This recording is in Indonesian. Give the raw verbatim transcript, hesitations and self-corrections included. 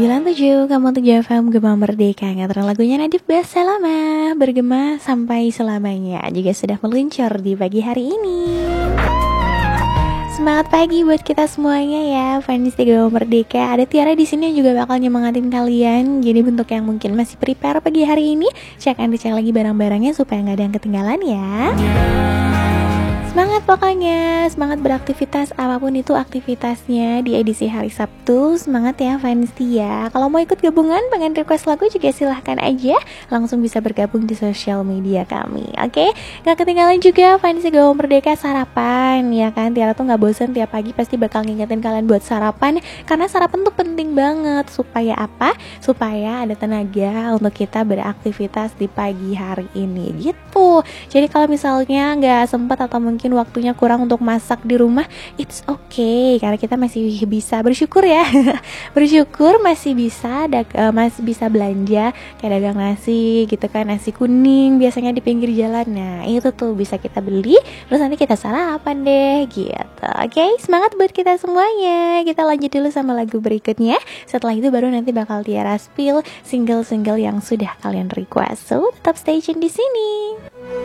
sembilan tujuh koma tujuh F M Gema Merdeka. Nganterin lagunya Nadif Basalama, bergema sampai selamanya. Juga sudah meluncur di pagi hari ini. Semangat pagi buat kita semuanya ya, fans di Gema Merdeka. Ada Tiara di sini yang juga bakal nyemangatin kalian. Jadi bentuk yang mungkin masih prepare pagi hari ini, cek and dicek lagi barang-barangnya supaya nggak ada yang ketinggalan ya. Semangat pokoknya, semangat beraktivitas apapun itu aktivitasnya di edisi hari Sabtu. Semangat ya fans ya. Kalau mau ikut gabungan pengen request lagu juga silahkan aja, langsung bisa bergabung di sosial media kami. Oke, gak ketinggalan juga fans Gema Merdeka sarapan ya kan. Tiara tuh gak bosan tiap pagi pasti bakal ngingetin kalian buat sarapan, karena sarapan tuh penting banget. Supaya apa? Supaya ada tenaga untuk kita beraktivitas di pagi hari ini gitu. Jadi kalau misalnya gak sempat atau mungkin mungkin waktunya kurang untuk masak di rumah, it's okay, karena kita masih bisa bersyukur ya. Bersyukur masih bisa dag- uh, masih bisa belanja kayak dagang nasi gitu kan, nasi kuning biasanya di pinggir jalan. Nah itu tuh bisa kita beli, terus nanti kita sarapan deh gitu. Oke, okay? Semangat buat kita semuanya. Kita lanjut dulu sama lagu berikutnya. Setelah itu baru nanti bakal Tiara spill single-single yang sudah kalian request. So tetap stay tune di sini.